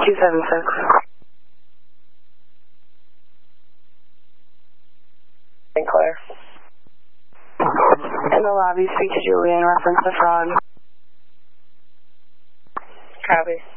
276. St. Clair. In the lobby, speak to Julie in reference to fraud. Copy.